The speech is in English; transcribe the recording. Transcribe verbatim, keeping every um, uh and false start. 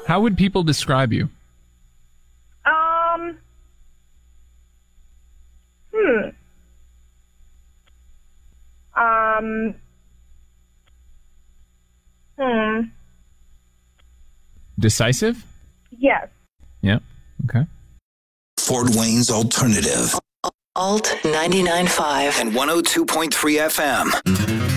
How would people describe you? Um. Hmm. Um. Hmm. Decisive? Yes. Yeah. Okay. Fort Wayne's Alternative. Alt ninety-nine point five And one oh two point three F M.